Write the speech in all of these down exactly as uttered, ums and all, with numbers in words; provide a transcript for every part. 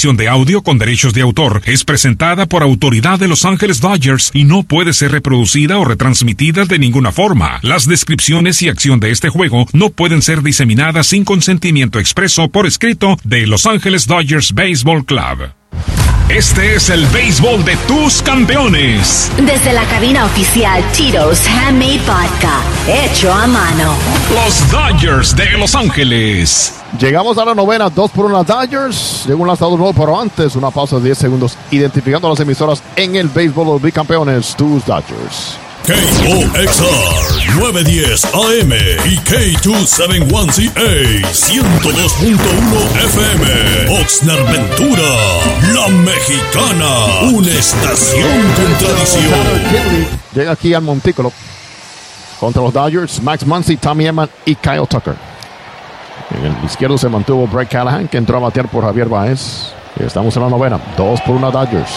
transmisión de audio con derechos de autor es presentada por autoridad de Los Ángeles Dodgers y no puede ser reproducida o retransmitida de ninguna forma. Las descripciones y acción de este juego no pueden ser diseminadas sin consentimiento expreso por escrito de Los Ángeles Dodgers Baseball Club. Este es el béisbol de tus campeones. Desde la cabina oficial Tito's Handmade Vodka, hecho a mano. Los Dodgers de Los Ángeles. Llegamos a la novena, dos por una Dodgers. Llegó un lanzador nuevo, pero antes una pausa de diez segundos, identificando las emisoras en el béisbol de los bicampeones, tus Dodgers. K O X R nueve diez A M y K dos setenta y uno C A ciento dos punto uno F M. Oxnard Ventura, la mexicana, una estación con tradición. Llega aquí al montículo contra los Dodgers, Max Muncy, Tommy Edman y Kyle Tucker. En el izquierdo se mantuvo Brett Callahan, que entró a batear por Javier Baez. Y estamos en la novena, dos por una Dodgers.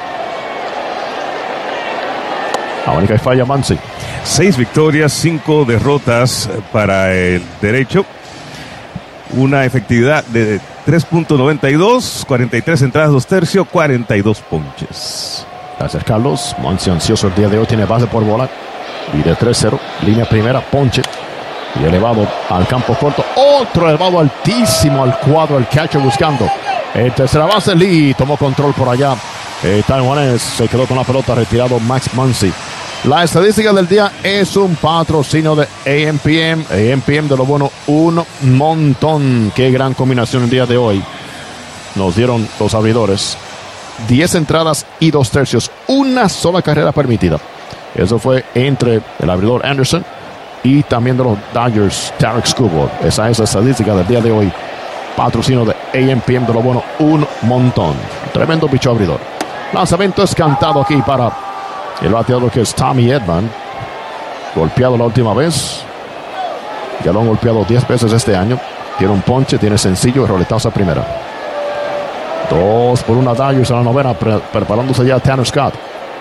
La única falla Muncy. Seis victorias, cinco derrotas para el derecho. Una efectividad de tres punto noventa y dos, cuarenta y tres entradas, dos tercios, cuarenta y dos ponches. Gracias, Carlos. Muncy ansioso el día de hoy, tiene base por bola. Y de tres cero, línea primera, ponche. Y elevado al campo corto. Otro elevado altísimo al cuadro, el catcher buscando. En tercera base, Lee tomó control por allá. Eh, taiwanés se quedó con la pelota, retirado Max Muncy. La estadística del día es un patrocinio de A M P M. A M P M de lo bueno, un montón. Qué gran combinación el día de hoy. Nos dieron los abridores diez entradas y dos tercios. Una sola carrera permitida. Eso fue entre el abridor Anderson y también de los Dodgers, Tarek Skubal. Esa es la estadística del día de hoy. Patrocinio de A M P M de lo bueno, un montón. Tremendo picho abridor. Lanzamiento es cantado aquí para el bateador que es Tommy Edman. Golpeado la última vez. Ya lo han golpeado diez veces este año. Tiene un ponche, tiene sencillo y roletazo a primera. Dos por una Dodgers a la novena, pre preparándose ya Tanner Scott.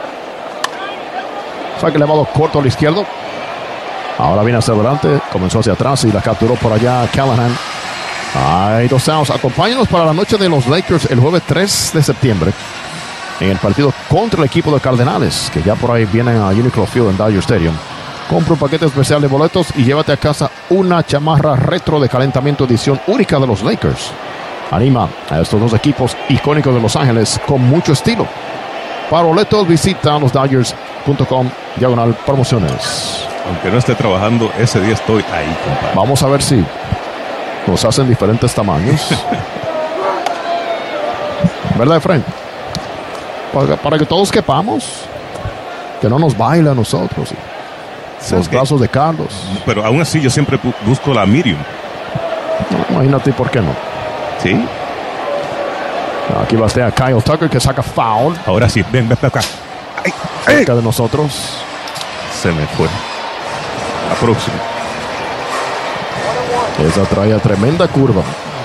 Saque elevado corto al izquierdo. Ahora viene hacia adelante, comenzó hacia atrás y la capturó por allá Callahan. Hay dos outs. Acompáñanos para la noche de los Lakers el jueves tres de septiembre. En el partido contra el equipo de Cardenales, que ya por ahí vienen a Uniqlo Field en Dodger Stadium. Compra un paquete especial de boletos y llévate a casa una chamarra retro de calentamiento edición única de los Lakers. Anima a estos dos equipos icónicos de Los Ángeles con mucho estilo. Para boletos visita los Dodgers punto com diagonal promociones. Aunque no esté trabajando, ese día estoy ahí, compadre. Vamos a ver si nos hacen diferentes tamaños. ¿Verdad, Efraín? Para, para que todos quepamos. Que no nos baile a nosotros. Los brazos de Carlos. Pero aún así yo siempre busco la medium. No, imagínate por qué no. Sí. Aquí batea Kyle Tucker, que saca foul. Ahora sí, ven, ven acá. Ay, cerca ay. de nosotros. Se me fue. La próxima. Esa trae tremenda curva.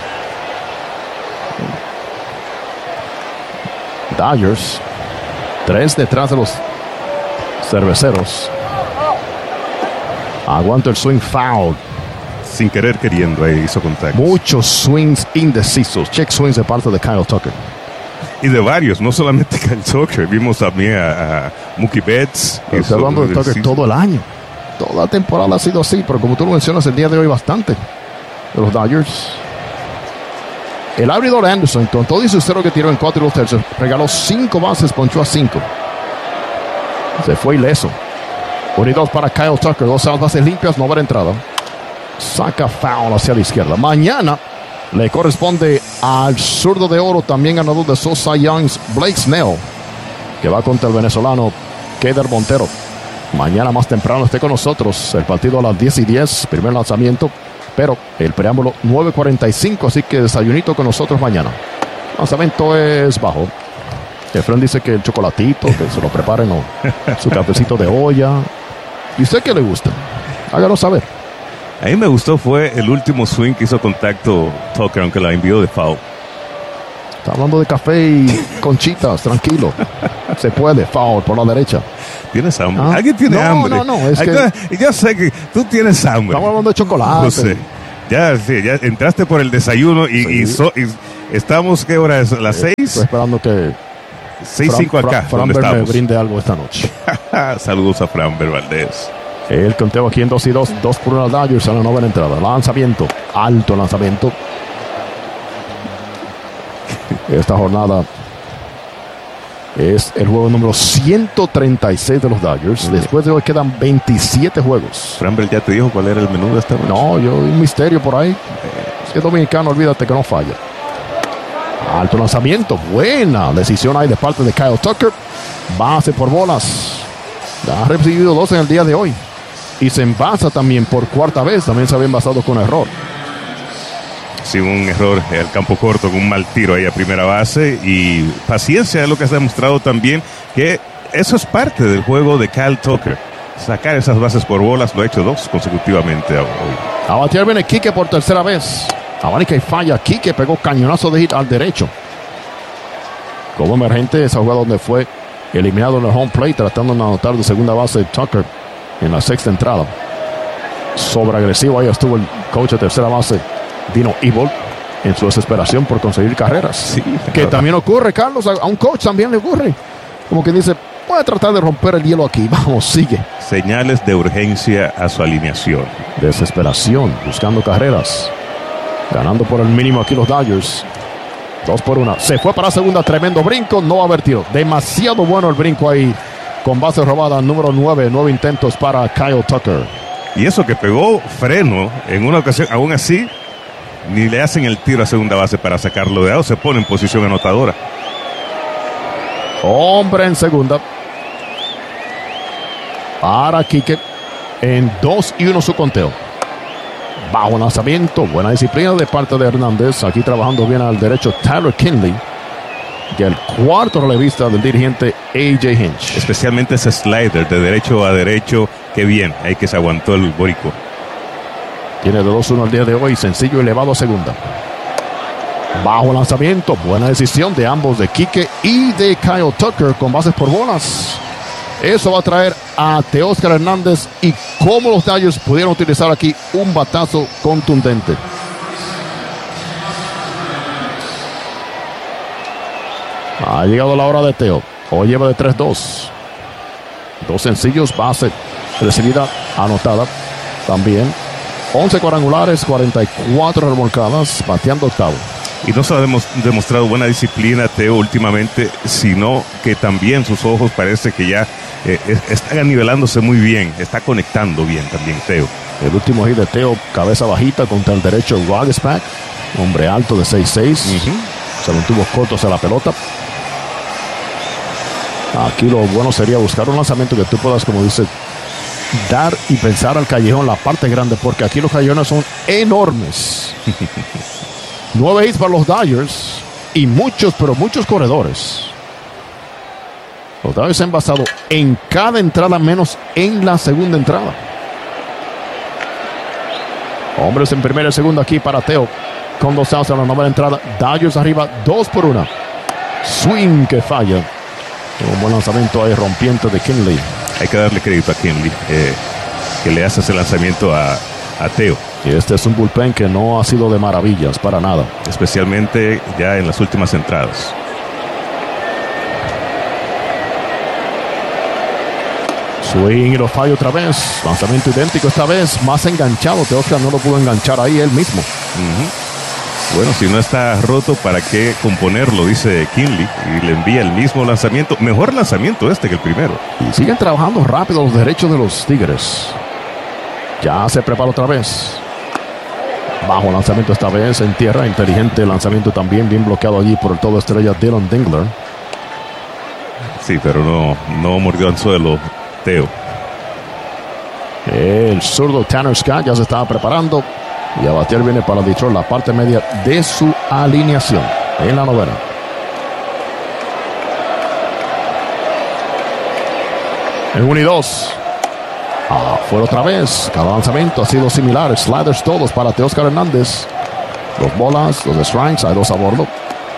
Dodgers, tres detrás de los cerveceros. Aguanta el swing foul. Sin querer queriendo, ahí hizo contacto. Muchos swings indecisos. Check swings de parte de Kyle Tucker. Y de varios, no solamente Kyle Tucker. Vimos también a, a Mookie Betts. Estoy hablando de Tucker todo el año. Toda la temporada ha sido así, pero como tú lo mencionas, el día de hoy bastante. De los Dodgers. El abridor Anderson, con todo y su cero que tiró en cuatro y dos tercios, regaló cinco bases, ponchó a cinco. Se fue ileso. uno y dos para Kyle Tucker, dos bases limpias, no habrá entrada. Saca foul hacia la izquierda. Mañana le corresponde al zurdo de oro, también ganador de Sosa Youngs, Blake Snell, que va contra el venezolano Keider Montero. Mañana más temprano esté con nosotros. El partido a las diez y diez, primer lanzamiento. Pero el preámbulo nueve cuarenta y cinco, así que desayunito con nosotros mañana. El lanzamiento es bajo. Efraín dice que el chocolatito, que se lo preparen, o su cafecito de olla. ¿Y usted qué le gusta? Hágalo saber. A mí me gustó fue el último swing que hizo contacto Tucker, aunque la envió de foul. Está hablando de café y conchitas, tranquilo. Se puede, foul por la derecha. ¿Tienes hambre? ¿Ah? ¿Alguien tiene no, hambre? No, no, no. Es que... Yo sé que tú tienes hambre. Estamos hablando de chocolate. No sé. Ya, sí, ya entraste por el desayuno y, sí. y, so, y Estamos, ¿qué hora es? ¿Las seis? Estoy esperando que seis cinco acá, Fran, donde Fran me estamos. brinde algo esta noche. Saludos a Framber Valdés. El conteo aquí en dos y dos. dos por uno Dodgers en la novena entrada. Lanzamiento. Alto lanzamiento. Esta jornada es el juego número ciento treinta y seis de los Dodgers. Después de hoy quedan veintisiete juegos. Framber ya te dijo cuál era el menú de esta noche. No, yo un misterio por ahí. Si es dominicano, olvídate que no falla. Alto lanzamiento. Buena decisión ahí de parte de Kyle Tucker. Base por bolas. Ha recibido dos en el día de hoy. Y se envasa también por cuarta vez. También se había envasado con error. Sí, un error al campo corto con un mal tiro ahí a primera base. Y paciencia es lo que se ha demostrado también. Que eso es parte del juego de Kyle Tucker. Sacar esas bases por bolas. Lo ha hecho dos consecutivamente hoy. A batear viene Quique por tercera vez. Abanica y falla. Quique pegó cañonazo de hit al derecho. Como emergente, esa jugada donde fue eliminado en el home plate, tratando de anotar de segunda base Tucker en la sexta entrada. Sobre agresivo, ahí estuvo el coach de tercera base, Dino Evil, en su desesperación por conseguir carreras. Sí, que verdad. también ocurre, Carlos, a un coach también le ocurre. Como que dice, voy a tratar de romper el hielo aquí, vamos, sigue. Señales de urgencia a su alineación. Desesperación, buscando carreras. Ganando por el mínimo aquí los Dodgers. Dos por una. Se fue para segunda. Tremendo brinco. No va a haber tiro. Demasiado bueno el brinco ahí. Con base robada. Número nueve. Nueve intentos para Kyle Tucker. Y eso que pegó freno en una ocasión, aún así, ni le hacen el tiro a segunda base para sacarlo de out. Se pone en posición anotadora. Hombre en segunda. Para Quique. En dos y uno su conteo. Bajo lanzamiento, buena disciplina de parte de Hernández. Aquí trabajando bien al derecho Tyler Kinley. Y el cuarto relevista del dirigente A J Hinch. Especialmente ese slider de derecho a derecho. Qué bien, ahí que se aguantó el boricua. Tiene de dos uno al día de hoy. Sencillo elevado a segunda. Bajo lanzamiento, buena decisión de ambos, de Quique y de Kyle Tucker, con bases por bolas. Eso va a traer a Teóscar Hernández y cómo los Dodgers pudieron utilizar aquí un batazo contundente. Ha llegado la hora de Teo. Hoy lleva de tres dos. Dos sencillos, base recibida, anotada. También once cuadrangulares, cuarenta y cuatro remolcadas, bateando octavo. Y no solo ha demos- demostrado buena disciplina Teo últimamente, sino que también sus ojos parece que ya eh, es- están nivelándose muy bien, está conectando bien también Teo. El último hit de Teo, cabeza bajita contra el derecho Wagesback, hombre alto de seis seis. Se mantuvo corto hacia la pelota. Aquí lo bueno sería buscar un lanzamiento que tú puedas, como dice, dar y pensar al callejón, la parte grande, porque aquí los callejones son enormes. Nueve hits para los Dodgers y muchos, pero muchos corredores. Los Dodgers se han basado en cada entrada, menos en la segunda entrada. Hombres en primera y segunda aquí para Teo. Con dos outs en la novena entrada. Dodgers arriba, dos por una. Swing que falla. Un buen lanzamiento ahí rompiente de Kinley. Hay que darle crédito a Kinley, eh, que le hace ese lanzamiento a, a Teo, Y este es un bullpen que no ha sido de maravillas para nada. especialmente ya en las últimas entradas. Swing y lo falla otra vez. Lanzamiento idéntico esta vez. Más enganchado. Teóscar no lo pudo enganchar ahí él mismo. Bueno, si no está roto, ¿para qué componerlo? Dice Kinley, y le envía el mismo lanzamiento. Mejor lanzamiento este que el primero. Y siguen trabajando rápido los derechos de los Tigres. Ya se prepara otra vez. Bajo lanzamiento esta vez en tierra. Inteligente lanzamiento también. Bien bloqueado allí por el todo estrella Dylan Dingler. Sí, pero no, no mordió anzuelo Teo. El zurdo Tanner Scott ya se estaba preparando. Y a batear viene para Detroit la parte media de su alineación en la novena. En uno y dos. Afuera otra vez. Cada lanzamiento ha sido similar. Sliders todos para Teóscar Hernández. Dos bolas, dos strikes. Hay dos a bordo.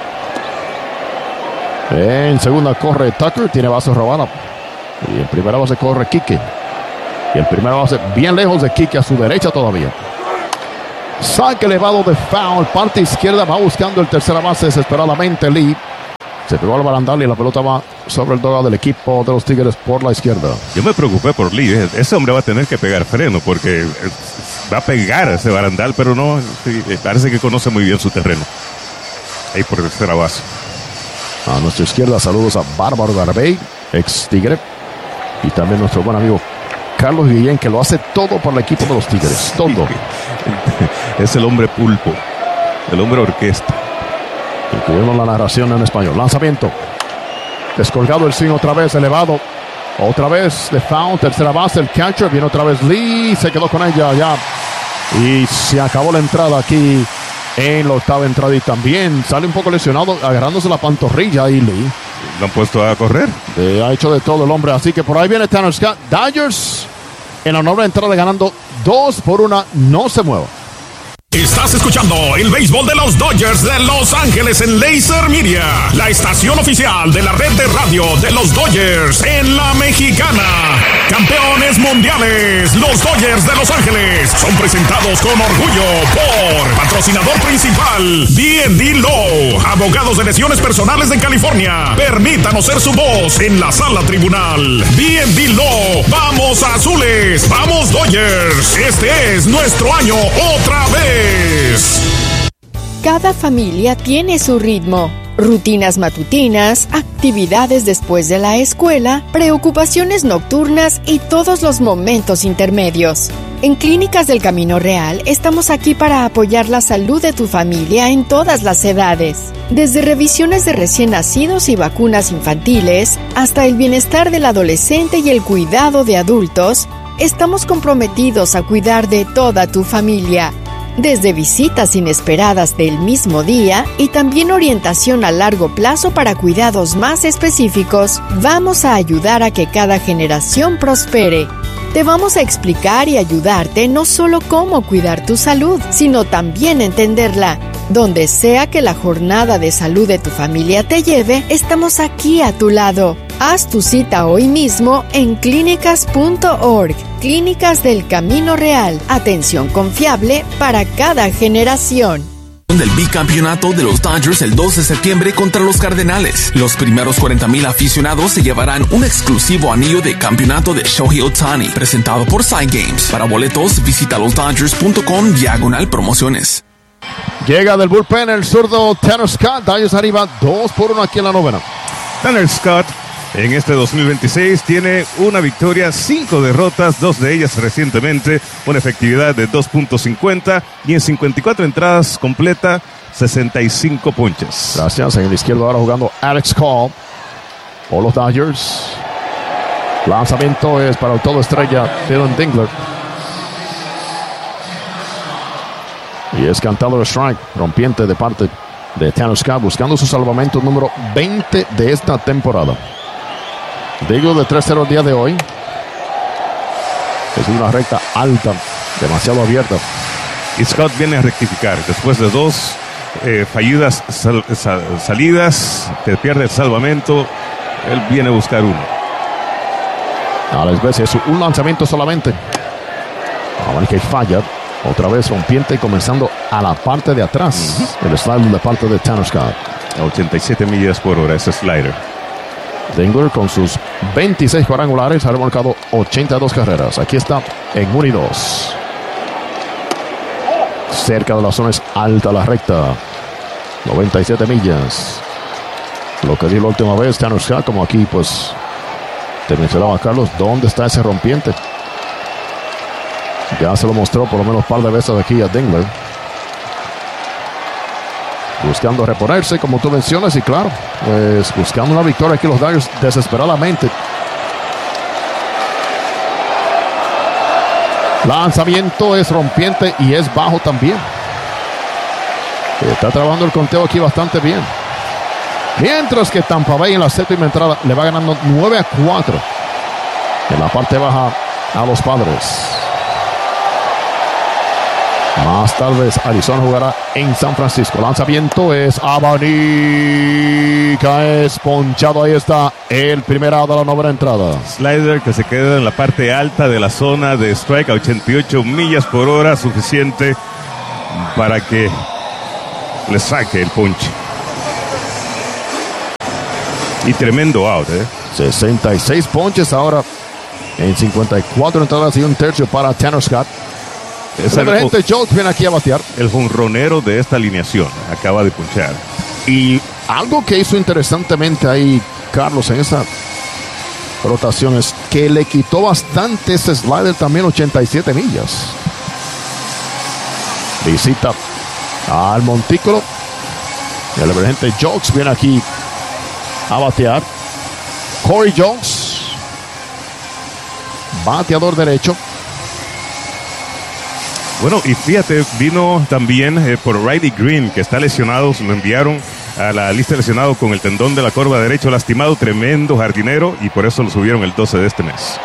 En segunda corre Tucker. Tiene base robada. Y en primera base corre Quique. Y en primera base bien lejos de Quique, a su derecha todavía. Saque elevado de foul. Parte izquierda. Va buscando el tercera base desesperadamente. Lee. Se pegó al barandal y la pelota va sobre el dogo del equipo de los Tigres por la izquierda. Yo me preocupé por Lee. Ese hombre va a tener que pegar freno porque va a pegar ese barandal, pero no, sí, parece que conoce muy bien su terreno. Ahí por tercera base. A nuestra izquierda, saludos a Bárbaro Garbey, ex Tigre. Y también nuestro buen amigo Carlos Guillén, que lo hace todo por el equipo de los Tigres. Todo. Es el hombre pulpo. El hombre orquesta. Incluimos la narración en español. Lanzamiento. Descolgado el swing otra vez, elevado. Otra vez de foul, tercera base, el catcher. Viene otra vez Lee, se quedó con ella ya. Y se acabó la entrada aquí en la octava entrada. Y también sale un poco lesionado, agarrándose la pantorrilla y Lee. ¿Lo han puesto a correr? Eh, ha hecho de todo el hombre. Así que por ahí viene Tanner Scott. Dodgers en la novena entrada ganando dos por una. No se mueva. Estás escuchando el béisbol de los Dodgers de Los Ángeles en Laser Media, la estación oficial de la red de radio de los Dodgers en la Mexicana. Campeones mundiales, los Dodgers de Los Ángeles son presentados con orgullo por patrocinador principal D and D Law, abogados de lesiones personales de California. Permítanos ser su voz en la sala tribunal. D and D Law, vamos azules, vamos Dodgers. Este es nuestro año otra vez. Cada familia tiene su ritmo, rutinas matutinas, actividades después de la escuela, preocupaciones nocturnas y todos los momentos intermedios. En Clínicas del Camino Real estamos aquí para apoyar la salud de tu familia en todas las edades. Desde revisiones de recién nacidos y vacunas infantiles, hasta el bienestar del adolescente y el cuidado de adultos, estamos comprometidos a cuidar de toda tu familia. Desde visitas inesperadas del mismo día y también orientación a largo plazo para cuidados más específicos, vamos a ayudar a que cada generación prospere. Te vamos a explicar y ayudarte no solo cómo cuidar tu salud, sino también entenderla. Donde sea que la jornada de salud de tu familia te lleve, estamos aquí a tu lado. Haz tu cita hoy mismo en clínicas punto org. Clínicas del Camino Real. Atención confiable para cada generación. Del bicampeonato de los Dodgers el dos de septiembre contra los Cardenales. Los primeros cuarenta mil aficionados se llevarán un exclusivo anillo de campeonato de Shohei Ohtani, presentado por Side Games. Para boletos, visita los dodgers punto com diagonal promociones. Llega del bullpen el zurdo Tanner Scott. Dodgers arriba dos por uno aquí en la novena. Tanner Scott en este dos mil veintiséis tiene una victoria, cinco derrotas, dos de ellas recientemente, una efectividad de dos punto cincuenta y en cincuenta y cuatro entradas completa sesenta y cinco ponches. Gracias. En el izquierdo ahora jugando Alex Call por los Dodgers. Lanzamiento es para el todo estrella Dylan Dingler. Y es cantado el strike, rompiente de parte de Tanner Scott, buscando su salvamento número veinte de esta temporada. Digo de tres cero el día de hoy. Es una recta alta, demasiado abierta. Y Scott viene a rectificar. Después de dos eh, fallidas sal, sal, salidas, te pierde el salvamento. Él viene a buscar uno. A las veces es un lanzamiento solamente. Ahora que falla. Otra vez rompiente comenzando a la parte de atrás. Uh-huh. El slider de parte de Tanner Scott. A ochenta y siete millas por hora ese slider. Dingler con sus veintiséis cuadrangulares ha remolcado ochenta y dos carreras. Aquí está en uno y dos. Cerca de la zona es alta la recta. noventa y siete millas. Lo que dio la última vez Tanner Scott, como aquí pues te mencionaba Carlos, ¿dónde está ese rompiente? Ya se lo mostró por lo menos un par de veces aquí a Dingler. Buscando reponerse, como tú mencionas, y claro, pues buscando una victoria aquí los Dodgers desesperadamente. Lanzamiento es rompiente y es bajo también. Está trabajando el conteo aquí bastante bien. Mientras que Tampa Bay en la séptima entrada le va ganando nueve a cuatro. En la parte baja a los Padres. Más tarde Arizona jugará en San Francisco. Lanzamiento es abanica, es ponchado. Ahí está el primer out de la novena entrada. Slider que se queda en la parte alta de la zona de strike a ochenta y ocho millas por hora, suficiente para que le saque el ponche. Y tremendo out, ¿eh? sesenta y seis ponches ahora en cincuenta y cuatro entradas y un tercio para Tanner Scott. Es el gente Jones viene aquí a batear. El jonronero de esta alineación acaba de ponchar. Y algo que hizo interesantemente ahí Carlos en esa rotación es que le quitó bastante ese slider también, ochenta y siete millas. Visita al montículo. El emergente Jones viene aquí a batear. Corey Jones, bateador derecho. Bueno, y fíjate, vino también eh, por Riley Green, que está lesionado. Lo enviaron a la lista de lesionados con el tendón de la corva derecho lastimado. Tremendo jardinero, y por eso lo subieron el doce de este mes.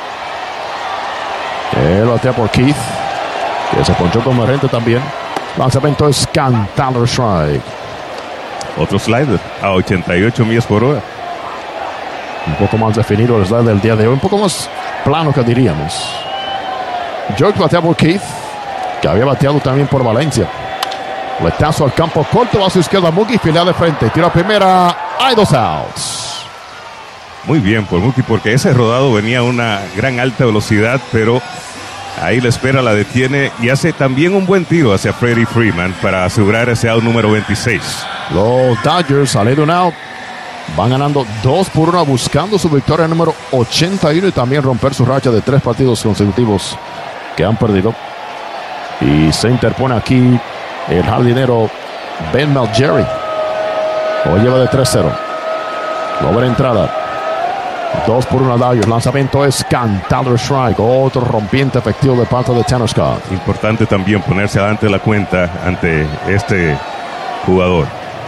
Él batea por Keith, que se ponchó como emergente también. Lanzamiento es cantado, strike. Otro slider a ochenta y ocho millas por hora. Un poco más definido el slider del día de hoy. Un poco más plano que diríamos. George batea por Keith, que había bateado también por Valencia. Letazo al campo corto a su izquierda. Mookie filea de frente. Tira primera. Hay dos outs. Muy bien por Mookie, porque ese rodado venía a una gran alta velocidad, pero ahí la espera, la detiene y hace también un buen tiro hacia Freddie Freeman para asegurar ese out número veintiséis. Los Dodgers salen de un out. Van ganando dos por uno, buscando su victoria número ochenta y uno y también romper su racha de tres partidos consecutivos que han perdido. Y se interpone aquí el jardinero Ben Malgeri. Hoy lleva de tres cero. Doble entrada. Dos por uno a Dodgers. Lanzamiento es cantado, strike. Otro rompiente efectivo de parte de Tanner Scott. Importante también ponerse adelante de la cuenta ante este jugador.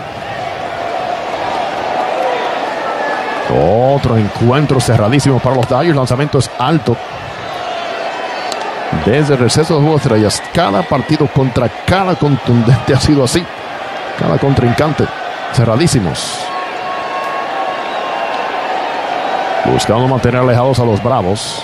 Otro encuentro cerradísimo para los Dodgers. Lanzamiento es alto. Desde el receso de Juego de Estrellas, cada partido contra cada contundente ha sido así. Cada contrincante, cerradísimos. Buscando mantener alejados a los Bravos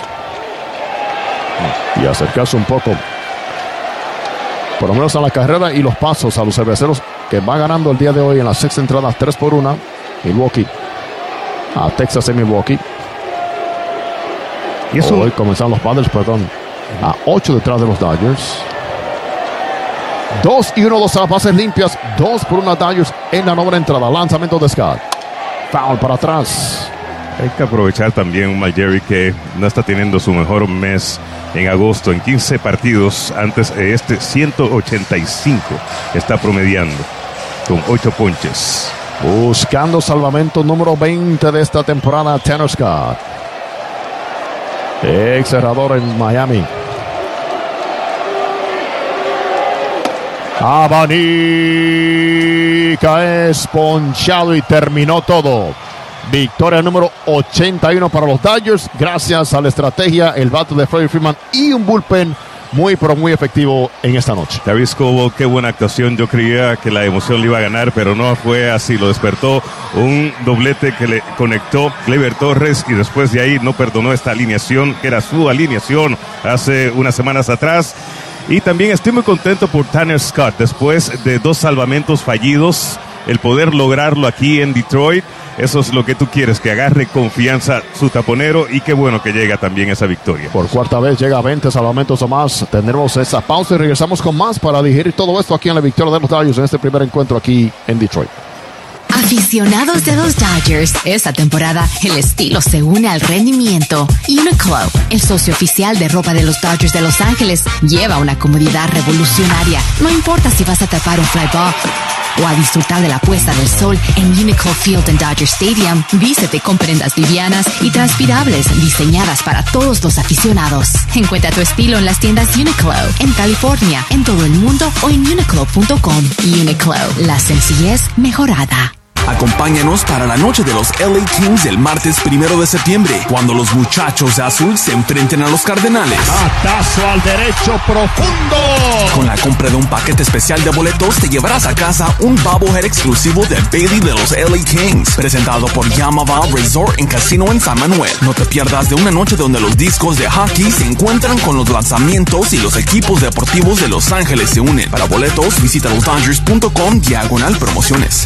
y acercarse un poco, por lo menos a la carrera y los pasos a los cerveceros, que van ganando el día de hoy en las sexta entradas tres por una. Milwaukee a Texas en Milwaukee. Y eso hoy comenzaron los Padres, perdón, a ocho detrás de los Dodgers. Dos y uno, dos a las bases limpias. Dos por una Dodgers en la novena entrada. Lanzamiento de Scott. Foul para atrás. Hay que aprovechar también un Malgeri que no está teniendo su mejor mes en agosto. En quince partidos, antes de este ciento ochenta y cinco está promediando con ocho ponches. Buscando salvamento número veinte de esta temporada, Tanner Scott. Ex cerrador en Miami. Abanica es ponchado y terminó todo. Victoria número ochenta y uno para los Dodgers, gracias a la estrategia, el bate de Freddie Freeman y un bullpen muy pero muy efectivo en esta noche. David Cobo, qué buena actuación. Yo creía que la emoción le iba a ganar, pero no fue así. Lo despertó un doblete que le conectó Gleyber Torres y después de ahí no perdonó esta alineación, que era su alineación hace unas semanas atrás. Y también estoy muy contento por Tanner Scott, después de dos salvamentos fallidos, el poder lograrlo aquí en Detroit. Eso es lo que tú quieres, que agarre confianza su taponero, y qué bueno que llega también esa victoria. Por cuarta vez llega a veinte salvamentos o más. Tendremos esa pausa y regresamos con más para digerir todo esto aquí en la victoria de los Dodgers en este primer encuentro aquí en Detroit. Aficionados de los Dodgers, esta temporada el estilo se une al rendimiento. Uniqlo, el socio oficial de ropa de los Dodgers de Los Ángeles, lleva una comodidad revolucionaria. No importa si vas a tapar un fly ball o a disfrutar de la puesta del sol en Uniqlo Field en Dodger Stadium, vístete con prendas livianas y transpirables diseñadas para todos los aficionados. Encuentra tu estilo en las tiendas Uniqlo en California, en todo el mundo o en uniqlo punto com. Uniqlo, la sencillez mejorada. Acompáñanos para la noche de los L A Kings el martes primero de septiembre, cuando los muchachos de azul se enfrenten a los Cardenales. Batazo al derecho profundo. Con la compra de un paquete especial de boletos, te llevarás a casa un bobblehead exclusivo de Bailey de los L A Kings, presentado por Yamava Resort and Casino en San Manuel. No te pierdas de una noche donde los discos de hockey se encuentran con los lanzamientos y los equipos deportivos de Los Ángeles se unen. Para boletos, visita los dodgers punto com diagonal promociones.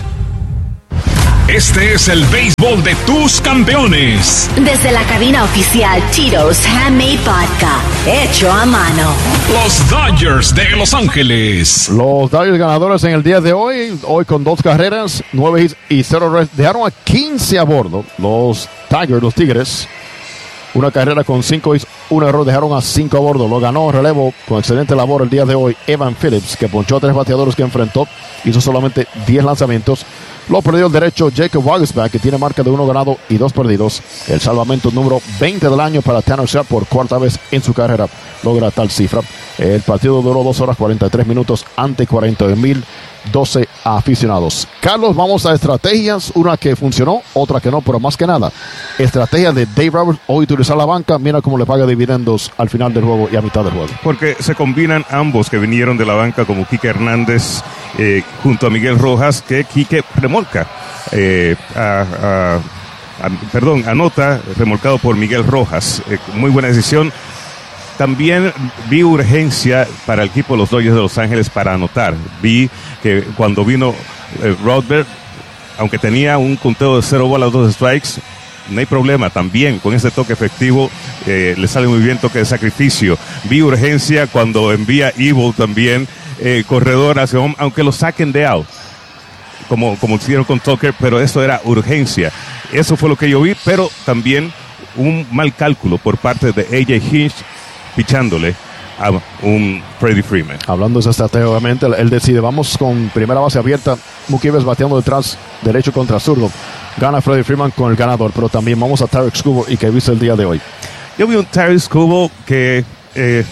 Este es el béisbol de tus campeones. Desde la cabina oficial Tito's Handmade Vodka, hecho a mano. Los Dodgers de Los Ángeles. Los Dodgers ganadores en el día de hoy, hoy con dos carreras, nueve hits y cero errores. Dejaron a quince a bordo. Los Tigers, los Tigres, una carrera con cinco hits, un error, dejaron a cinco a bordo. Lo ganó en relevo con excelente labor el día de hoy Evan Phillips, que ponchó a tres bateadores que enfrentó, hizo solamente diez lanzamientos. Lo perdió el derecho Jacob Wagersberg, que tiene marca de uno ganado y dos perdidos. El salvamento número veinte del año para Tanner Scott, por cuarta vez en su carrera logra tal cifra. El partido duró dos horas cuarenta y tres minutos ante cuarenta mil doce aficionados. Carlos, vamos a estrategias, una que funcionó, otra que no, pero más que nada, estrategia de Dave Roberts, hoy utilizar la banca, mira cómo le paga dividendos al final del juego y a mitad del juego. Porque se combinan ambos que vinieron de la banca, como Quique Hernández eh, junto a Miguel Rojas, que Quique remolca, eh, a, a, a, perdón, anota, remolcado por Miguel Rojas. Eh, muy buena decisión. También vi urgencia para el equipo de los Dodgers de Los Ángeles para anotar. Vi que cuando vino eh, Rodberg, aunque tenía un conteo de cero bolas, dos strikes, no hay problema. También con ese toque efectivo eh, le sale muy bien toque de sacrificio. Vi urgencia cuando envía Evil también, eh, corredor hacia home, aunque lo saquen de out, como, como hicieron con Tucker, pero eso era urgencia. Eso fue lo que yo vi, pero también un mal cálculo por parte de A J Hinch, pichándole a un Freddie Freeman. Hablando de esa estrategia, obviamente, él decide, vamos con primera base abierta, Mookie Betts bateando detrás, derecho contra zurdo. Gana Freddie Freeman con el ganador, pero también vamos a Tarik Skubal y que viste el día de hoy. Yo vi un Tarik Skubal que eh,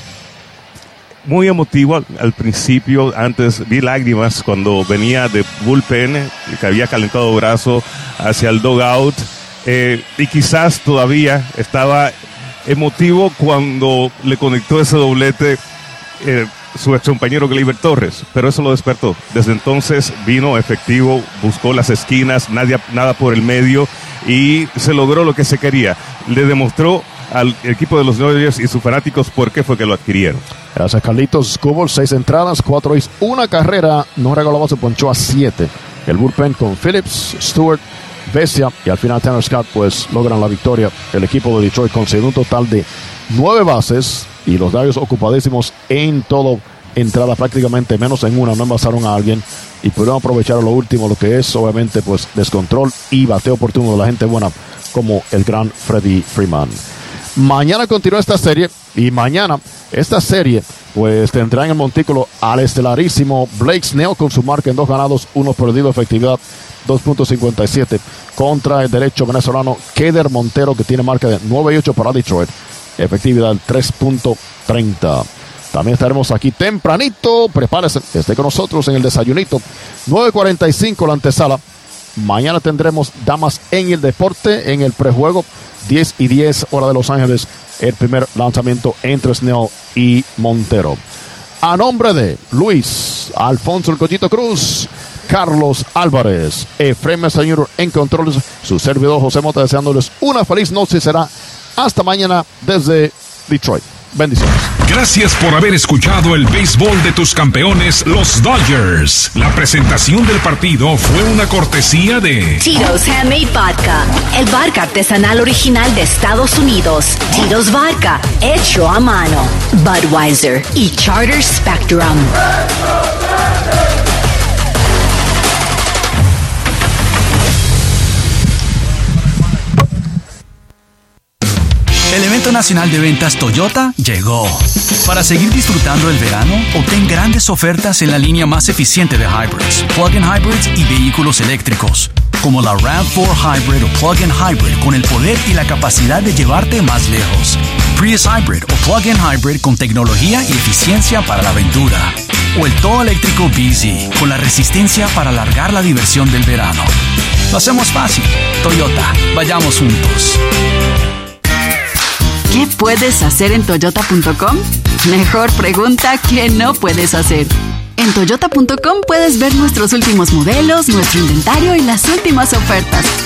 muy emotivo al, al principio, antes vi lágrimas cuando venía de bullpen, que había calentado brazo hacia el dugout, eh, y quizás todavía estaba emotivo cuando le conectó ese doblete eh, su ex compañero Gleyber Torres, pero eso lo despertó. Desde entonces vino efectivo, buscó las esquinas, nadie, nada por el medio, y se logró lo que se quería. Le demostró al equipo de los Dodgers y sus fanáticos por qué fue que lo adquirieron. Gracias, Carlitos. Skubal, seis entradas, cuatro hits, una carrera, no regaló base, ponchó a siete. El bullpen con Phillips, Stewart, Bestia y al final Tanner Scott pues logran la victoria. El equipo de Detroit consiguió un total de nueve bases y los Dodgers ocupadísimos en todo, entrada prácticamente menos en una, no envasaron a alguien y pudieron aprovechar a lo último, lo que es obviamente pues descontrol y bateo oportuno de la gente buena como el gran Freddie Freeman. Mañana continúa esta serie y mañana esta serie pues tendrá en el montículo al estelarísimo Blake Snell con su marca en dos ganados, uno perdido, efectividad dos punto cincuenta y siete contra el derecho venezolano Keder Montero, que tiene marca de nueve y ocho para Detroit, efectividad tres punto treinta. También estaremos aquí tempranito, prepárese, esté con nosotros en el desayunito, nueve cuarenta y cinco la antesala. Mañana tendremos damas en el deporte, en el prejuego, diez y diez hora de Los Ángeles, el primer lanzamiento entre Snell y Montero. A nombre de Luis Alfonso El Collito Cruz, Carlos Álvarez, Efraín Señor en controles, su servidor José Mota, deseándoles una feliz noche. Será hasta mañana desde Detroit. Bendiciones. Gracias por haber escuchado el béisbol de tus campeones, los Dodgers. La presentación del partido fue una cortesía de Tito's Handmade Vodka, el vodka artesanal original de Estados Unidos. Tito's Vodka, hecho a mano. Budweiser y Charter Spectrum. El evento nacional de ventas Toyota llegó. Para seguir disfrutando el verano, obtén grandes ofertas en la línea más eficiente de hybrids, plug-in hybrids y vehículos eléctricos, como la RAV cuatro Hybrid o plug-in hybrid con el poder y la capacidad de llevarte más lejos. Prius Hybrid o plug-in hybrid con tecnología y eficiencia para la aventura. O el todo eléctrico B Z con la resistencia para alargar la diversión del verano. Lo hacemos fácil. Toyota, vayamos juntos. ¿Qué puedes hacer en toyota punto com? Mejor pregunta ¿qué no puedes hacer? En toyota punto com puedes ver nuestros últimos modelos, nuestro inventario y las últimas ofertas.